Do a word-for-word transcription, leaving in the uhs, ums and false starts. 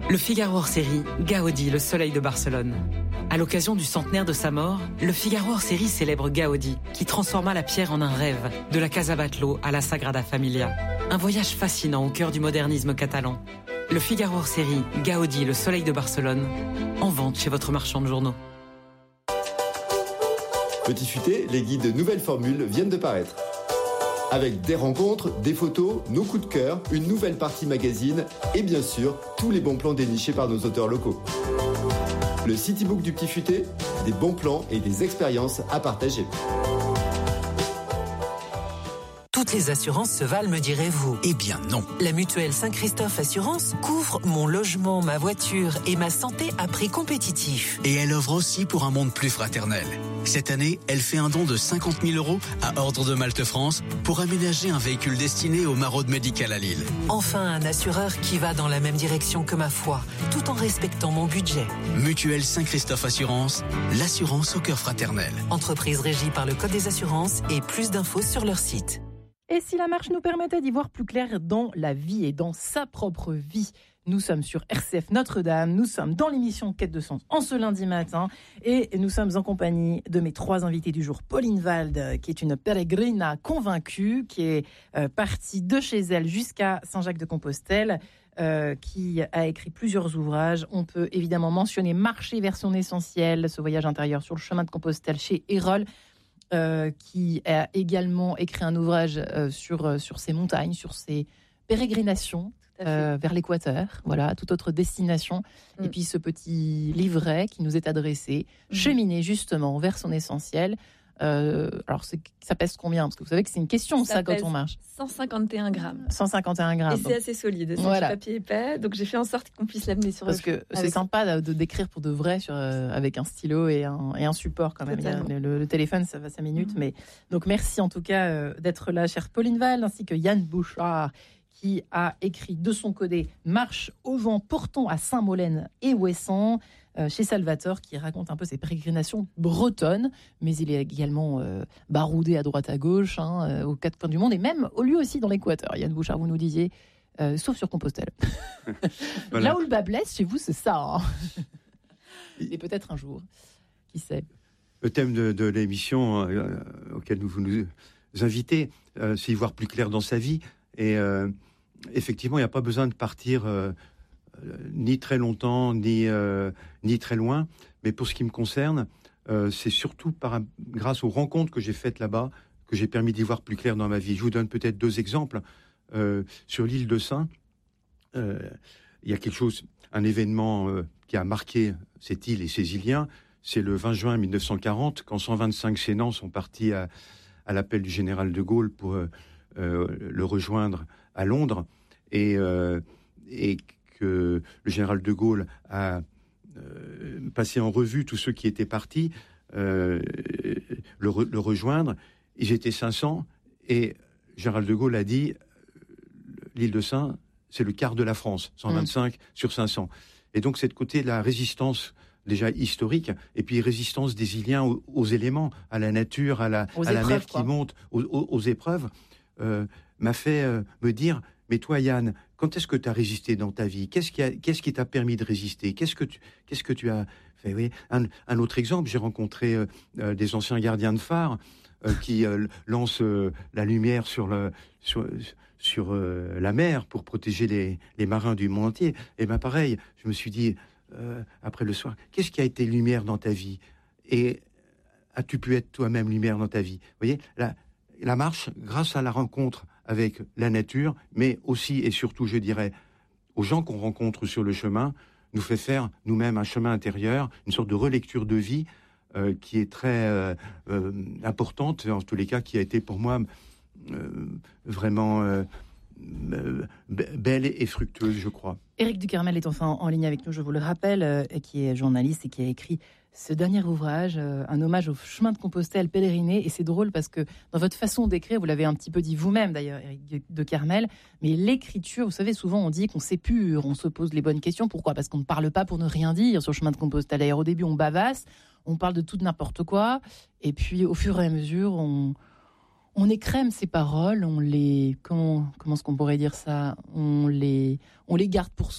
Le Figaro hors série, Gaudi, le soleil de Barcelone. À l'occasion du centenaire de sa mort, le Figaro hors série célèbre Gaudi, qui transforma la pierre en un rêve, de la Casa Batlló à la Sagrada Familia. Un voyage fascinant au cœur du modernisme catalan. Le Figaro hors série, Gaudi, le soleil de Barcelone, en vente chez votre marchand de journaux. Petit futé, les guides Nouvelles Formules viennent de paraître. Avec des rencontres, des photos, nos coups de cœur, une nouvelle partie magazine et bien sûr, tous les bons plans dénichés par nos auteurs locaux. Le Citybook du Petit Futé, des bons plans et des expériences à partager. Toutes les assurances se valent, me direz-vous. Eh bien non. La mutuelle Saint-Christophe Assurance couvre mon logement, ma voiture et ma santé à prix compétitif. Et elle offre aussi pour un monde plus fraternel. Cette année, elle fait un don de cinquante mille euros à Ordre de Malte France pour aménager un véhicule destiné aux maraudes médicales à Lille. Enfin, un assureur qui va dans la même direction que ma foi, tout en respectant mon budget. Mutuelle Saint-Christophe Assurance, l'assurance au cœur fraternel. Entreprise régie par le Code des assurances et plus d'infos sur leur site. Et si la marche nous permettait d'y voir plus clair dans la vie et dans sa propre vie? Nous sommes sur R C F Notre-Dame, nous sommes dans l'émission Quête de Sens en ce lundi matin et nous sommes en compagnie de mes trois invités du jour. Pauline Wald, qui est une peregrina convaincue, qui est euh, partie de chez elle jusqu'à Saint-Jacques-de-Compostelle, euh, qui a écrit plusieurs ouvrages. On peut évidemment mentionner Marcher vers son essentiel, ce voyage intérieur sur le chemin de Compostelle chez Erol. Euh, qui a également écrit un ouvrage euh, sur, euh, sur ces montagnes, sur ces pérégrinations euh, vers l'équateur, voilà, toute autre destination. Mm. Et puis ce petit livret qui nous est adressé, mm. cheminer justement vers son essentiel. Euh, alors c'est, ça pèse combien? Parce que vous savez que c'est une question ça, ça quand on marche. cent cinquante et un grammes. cent cinquante et un grammes. Et c'est assez solide, c'est voilà. Du papier épais, donc j'ai fait en sorte qu'on puisse l'amener sur. Parce que c'est sympa de d'écrire pour de vrai sur, euh, avec un stylo et un, et un support quand même. Il y a, le, le téléphone ça va cinq minutes, mmh. mais donc merci en tout cas euh, d'être là, chère Pauline Wald, ainsi que Yann Bouchard, qui a écrit de son côté Marche au vent portant à Saint-Molène et Ouessant, euh, chez Salvatore, qui raconte un peu ses pérégrinations bretonnes, mais il est également euh, baroudé à droite à gauche, hein, euh, aux quatre coins du monde, et même lui aussi dans l'équateur. Yann Bouchard, vous nous disiez, euh, sauf sur Compostelle. Voilà. Là où le bas blesse, chez vous, c'est ça. Hein. Et peut-être un jour, qui sait. Le thème de, de l'émission euh, auquel nous vous nous invitez, euh, c'est y voir plus clair dans sa vie. Et euh, effectivement, il n'y a pas besoin de partir euh, euh, ni très longtemps, ni, euh, ni très loin. Mais pour ce qui me concerne, euh, c'est surtout par, grâce aux rencontres que j'ai faites là-bas que j'ai permis d'y voir plus clair dans ma vie. Je vous donne peut-être deux exemples. Euh, sur l'île de Sein, euh, il y a quelque chose, un événement euh, qui a marqué cette île et ses Iliens. C'est le vingt juin mille neuf cent quarante, quand cent vingt-cinq Sénans sont partis à, à l'appel du général de Gaulle pour euh, euh, le rejoindre à Londres, et, euh, et que le général de Gaulle a euh, passé en revue tous ceux qui étaient partis, euh, le, re, le rejoindre. Ils étaient cinq cents, et le général de Gaulle a dit l'île de Sein, c'est le quart de la France, cent vingt-cinq mmh. sur cinq cents. Et donc, c'est de côté de la résistance déjà historique, et puis résistance des Iliens aux, aux éléments, à la nature, à la, à la mer qui monte, aux, aux, aux épreuves, euh, m'a fait euh, me dire, mais toi Yann, quand est-ce que tu as résisté dans ta vie? Qu'est-ce qui, a, qu'est-ce qui t'a permis de résister? Qu'est-ce que tu, qu'est-ce que tu as fait? Oui. un, un autre exemple, j'ai rencontré euh, euh, des anciens gardiens de phare euh, qui euh, lancent euh, la lumière sur, le, sur, sur euh, la mer pour protéger les, les marins du monde entier. Et bien pareil, je me suis dit, Euh, après le soir, qu'est-ce qui a été lumière dans ta vie? Et as-tu pu être toi-même lumière dans ta vie? Vous voyez, la, la marche, grâce à la rencontre avec la nature, mais aussi et surtout, je dirais, aux gens qu'on rencontre sur le chemin, nous fait faire nous-mêmes un chemin intérieur, une sorte de relecture de vie euh, qui est très euh, euh, importante, en tous les cas, qui a été pour moi euh, vraiment... Euh, belle et fructueuse, je crois. Éric Ducarmel est enfin en ligne avec nous, je vous le rappelle, euh, qui est journaliste et qui a écrit ce dernier ouvrage, euh, un hommage au chemin de Compostelle pèleriné. Et c'est drôle parce que dans votre façon d'écrire, vous l'avez un petit peu dit vous-même d'ailleurs, Éric Ducarmel, mais l'écriture, vous savez, souvent on dit qu'on s'épure, on se pose les bonnes questions. Pourquoi? Parce qu'on ne parle pas pour ne rien dire sur le chemin de Compostelle. D'ailleurs, au début, on bavasse, on parle de tout n'importe quoi, et puis au fur et à mesure, on... On écrème ces paroles, on les comment comment est-ce qu'on pourrait dire ça, on les on les garde pour